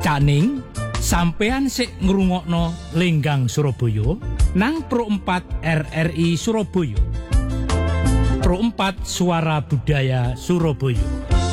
Caning, sampean sik ngrungokno Lenggang Surabaya nang Pro 4 RRI Surabaya. Pro 4 Suara Budaya Surabaya.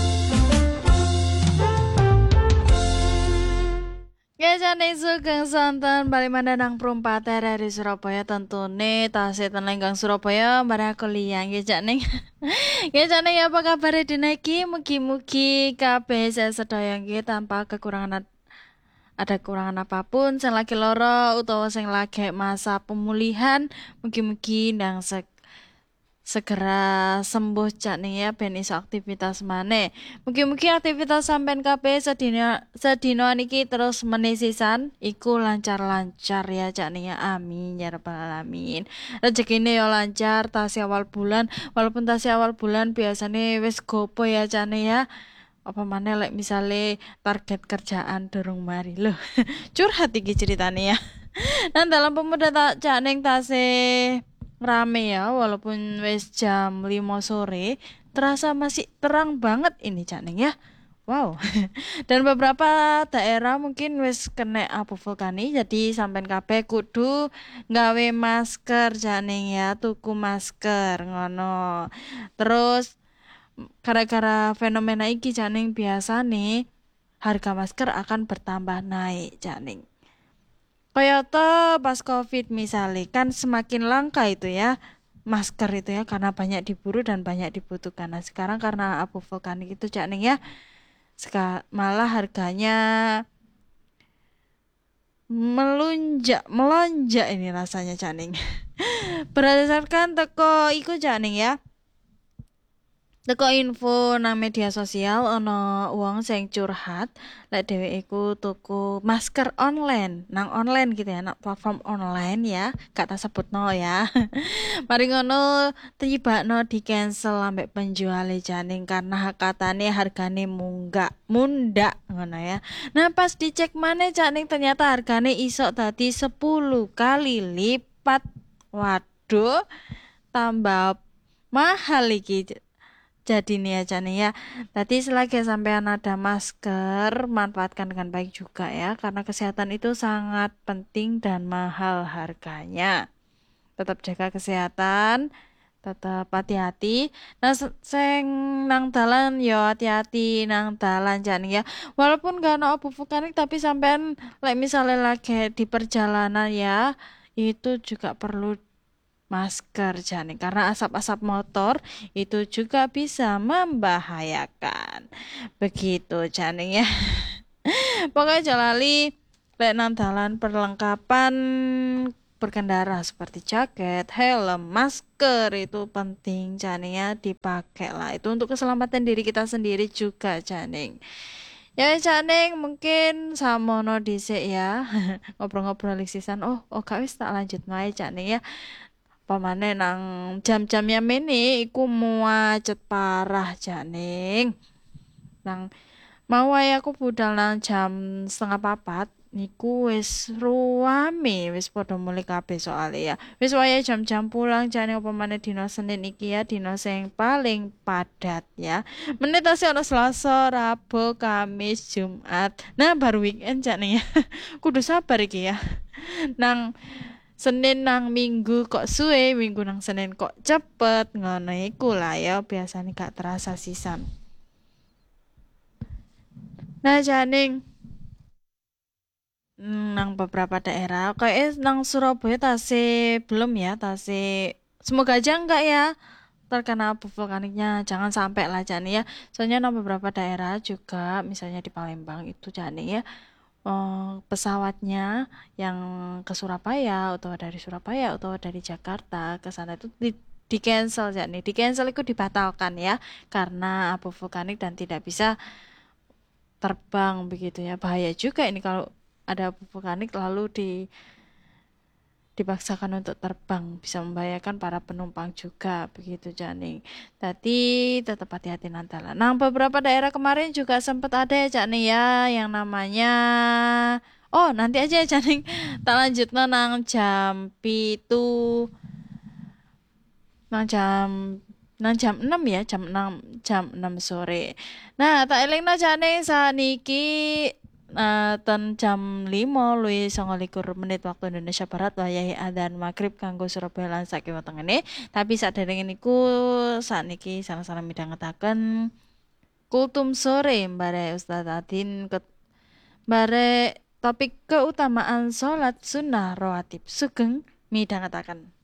Kejane sugeng sonten bali maneh nang Pro 4 RRI Surabaya tentune tasih ten Lenggang Surabaya bareng aku Liang kejane. Kejane apa kabar dina iki? Mugi-mugi kabeh sedaya nggih tanpa kekurangan ada kekurangan apapun, sing lagi lara utawa sing lagi masa pemulihan, mugi-mugi ndang segera sembuh cak nih ya ben iso aktivitas maneh. Mugi-mugi aktivitas sampean kabeh sedina niki terus menisisan iku lancar-lancar ya cak nih ya. Amin ya rabbal alamin. Rezekine ya lancar tasih awal bulan, walaupun tasih awal bulan biasane wis gopo ya cak nih ya. Apa maneh lek misale target kerjaan durung mari loh. Curhat iki ceritane ya. Nah, dalam pemuda tak cak ning tasih rame ya, walaupun wis jam 5 sore, terasa masih terang banget ini Cak Ning ya. Wow. Dan beberapa daerah mungkin wis kena abu vulkanik, jadi sampean kabeh kudu nggawe masker Cak Ning ya, tuku masker ngono. Terus gara-gara fenomena iki Cak Ning biasane harga masker akan bertambah naik Cak Ning. Kayata pas COVID misalnya kan semakin langka itu ya masker itu ya karena banyak diburu dan banyak dibutuhkan. Nah sekarang karena abu vulkanik itu Cak Ning ya malah harganya melonjak ini rasanya Cak Ning. Berdasarkan teko iku Cak Ning ya. Teko info nang media sosial ana wong sing curhat lek dheweke iku tuku masker online nang online gitu ya, nang platform online ya, gak tak sebutno ya. Mari ngono tibakno di cancel ambek penjuale Janing karena katane hargane mundak ngono ya. Nah pas dicek maneh Janing ternyata hargane iso dadi 10 kali lipat. Waduh, tambah mahal iki. Jadi nih ya Cak Ning ya. Tadi selagi sampean ada masker, manfaatkan dengan baik juga ya, karena kesehatan itu sangat penting dan mahal harganya. Tetap jaga kesehatan, tetap hati-hati. Nah, sing nang dalan yo hati-hati nang dalan Cak Ning ya. Walaupun gak ono abu vulkanik tapi sampean like misalnya lagi di perjalanan ya, itu juga perlu masker Janing karena asap-asap motor itu juga bisa membahayakan. Begitu Janing ya. Pokoknya jalali lek nang dalan perlengkapan berkendara seperti jaket, helm, masker itu penting Janing ya dipakai lah. Itu untuk keselamatan diri kita sendiri juga Janing. Ya Cak Ning mungkin samono dhisik ya. Ngobrol-ngobrol sisan. Oh gak wis tak lanjut wae Cak Ning ya. Pamane nang jam-jamnya mene iku macet parah Cak Ning. Nang mau wae aku budal nang jam 3:30 niku wis ruame wis padha mulih kabeh soalé ya. Wis wae jam-jam pulang Cak Ning pamane dina Senin iki ya dina sing paling padat ya. Menit tasih ono Selasa, Rabu, Kamis, Jumat. Nah baru weekend Cak Ning ya. Kudu sabar iki ya. Nang Senin nang Minggu kok suwe, Minggu nang Senin kok cepet, ngono iku lah ya, biasanya gak terasa sisan. Nah, Janing nang beberapa daerah, kayak nang Surabaya tasih belum ya, tasih semoga aja enggak ya terkena abu vulkaniknya, jangan sampai lah Janing ya. Soalnya nang beberapa daerah juga, misalnya di Palembang itu Janing ya. Pesawatnya yang ke Surabaya atau dari Surabaya atau dari Jakarta ke sana itu di cancel ya nih, di cancel itu dibatalkan ya karena abu vulkanik dan tidak bisa terbang begitu ya. Bahaya juga ini kalau ada abu vulkanik lalu dipaksakan untuk terbang, bisa membahayakan para penumpang juga begitu Janing. Tadi tetap hati-hati nantilah. Nah beberapa daerah kemarin juga sempat ada ya Janing ya yang namanya nanti aja ya Janing tak lanjut nang jam pitu nang jam 6 ya jam 6 sore. Nah tak elingno Janing saniki ten jam 5:29 waktu Indonesia Barat wayahe adzan maghrib kanggo Surabaya lan sakiwa tengene. Tapi saderenge niku sakniki salah-salah midhangetaken kultum sore bare Ustaz Adin bare topik keutamaan salat sunnah rawatib sugeng midhangetaken.